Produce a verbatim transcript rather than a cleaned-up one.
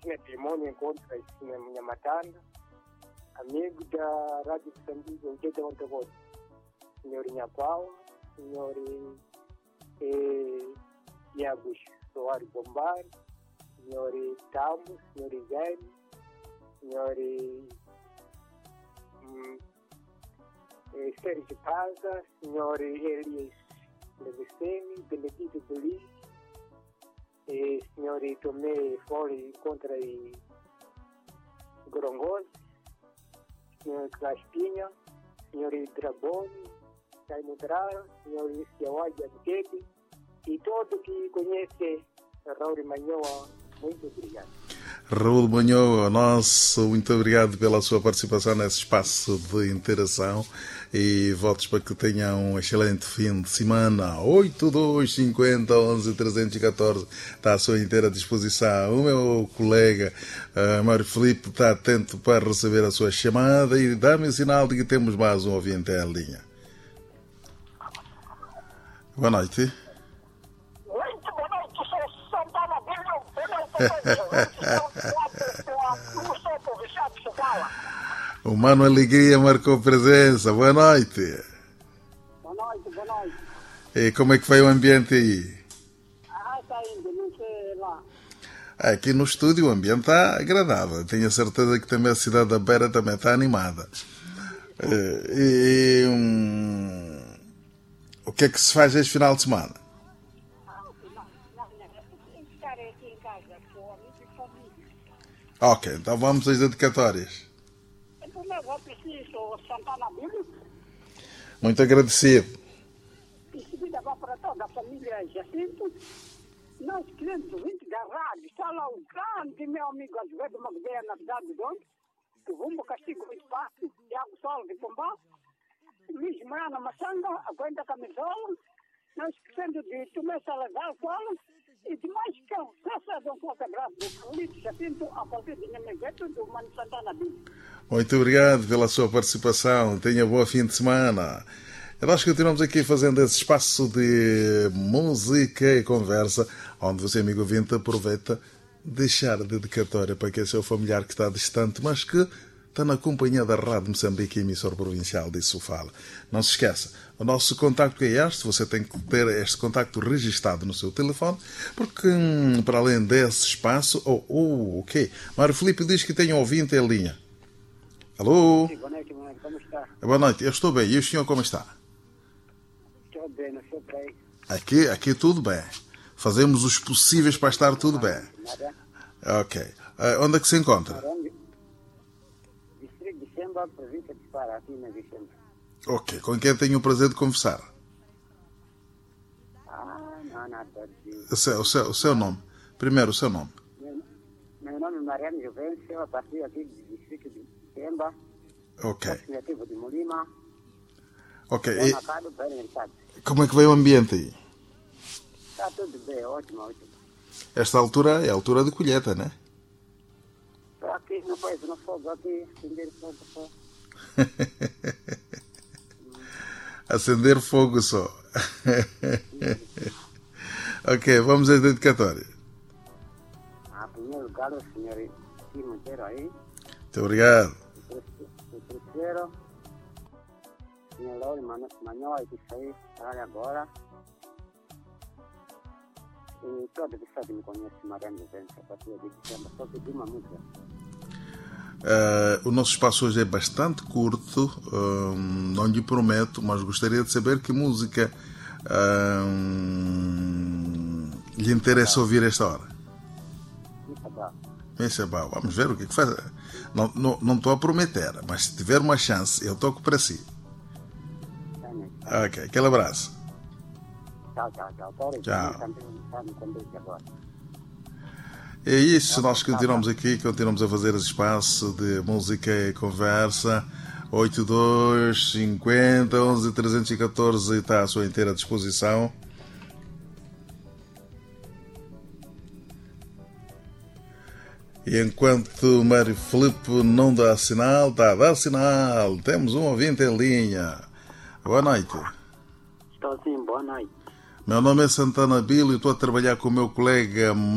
tinha Timónio encontra na minha matanda, amigo da Rádio Moçambique, o Tete Montevoto, senhor Inhapau, senhor eh, Iago Soares Bombar, senhor Tambo, senhor Jaime, senhor hum, eh, Sérgio Paza, senhor Elias Levesteni, Benedito Bolis, eh, senhor Tomé Fole contra i Gorongos, senhor Claspinha, senhor Dragoni, Jaime Drara, senhor Siawaja Mkete e todo que conhece Raul Manhoa, muito obrigado. Raul Manhoa, nosso, muito obrigado pela sua participação nesse espaço de interação e votos para que tenham um excelente fim de semana. oito dois cinco zero onze trezentos e catorze está à sua inteira disposição. O meu colega uh, Mário Filipe está atento para receber a sua chamada e dá-me o sinal de que temos mais um ouvinte em linha. Boa noite. O Mano Alegria marcou presença. Boa noite. Boa noite, boa noite. E como é que vai o ambiente aí? Ah, está indo, não sei lá. Aqui no estúdio o ambiente está agradável. Tenho a certeza que também a cidade da Beira também está animada. E, e um, o que é que se faz este final de semana? Ok, então vamos às dedicatórias. Muito agradecido. Em seguida vai para toda a família Jacinto. Nós queremos ouvinte da rádio. Está lá o grande meu amigo Azevedo Magdeia na cidade de Dondo. Que Vumbo Castigo muito fácil. Tiago Sol de Pombal. Luiz Mariano Massanga, aguenta a camisola. Nós queremos de Tomé Salazar Sola. E demais que eu peço de um pouco abraço do Felipe Jacinto a partir de Nemegueto do Mano Santana Bim. Muito obrigado pela sua participação. Tenha boa fim de semana. E nós continuamos aqui fazendo esse espaço de música e conversa, onde você, amigo ouvinte, aproveita deixar a dedicatória para aquele seu familiar que está distante, mas que está na companhia da Rádio Moçambique, emissor provincial de Sofala. Não se esqueça, o nosso contacto é este, você tem que ter este contacto registado no seu telefone, porque hum, para além desse espaço... Oh, oh, ok. Mário Filipe diz que tem um ouvinte em linha. Alô? Sim, boa noite, mãe. Como está? Boa noite, eu estou bem. E o senhor como está? Estou bem, não sei para aí. Aqui, aqui tudo bem. Fazemos os possíveis para estar tudo bem. Nada? Ok. Uh, onde é que se encontra? Distrito de Semba, província de Pará, aqui na Vicente. Ok. Com quem tenho o prazer de conversar? Ah, não, nada de... O seu, o seu, o seu nome. Primeiro, o seu nome. Meu, meu nome é Mariano Juvencio, a partir aqui do distrito de Semba. Ok. Associativo de Molima. Ok. É E marcado para orientado. como é que veio o ambiente aí? Está tudo bem, ótimo, ótimo. Esta altura é a altura de colheita, né? Estou aqui no país, no fogo, aqui, acender fogo só. Acender fogo só. Ok, vamos às dedicatórias. Ah, primeiro lugar, o senhor Timo Monteiro aí. Muito obrigado. O terceiro, o senhor Lauro Manhoa, que saiu trabalha agora. E todo que sabe me conhece, Mariano Juvencio, a partir de dezembro, só pedi uma música. Uh, o nosso espaço hoje é bastante curto, uh, não lhe prometo, mas gostaria de saber que música uh, lhe interessa ouvir esta hora. Isso é bom. Vamos ver o que, é que faz. Não, não, não estou a prometer, mas se tiver uma chance, eu toco para si. Ok, aquele abraço. Tchau, tchau, tchau. Tchau. É isso, nós continuamos aqui, continuamos a fazer esse espaço de música e conversa. oito dois cinco zero onze trezentos e catorze está à sua inteira disposição. E enquanto o Mário Filipe não dá sinal, está a dar sinal. Temos um ouvinte em linha. Boa noite. Estou sim, boa noite. Meu nome é Santana Billy e estou a trabalhar com o meu colega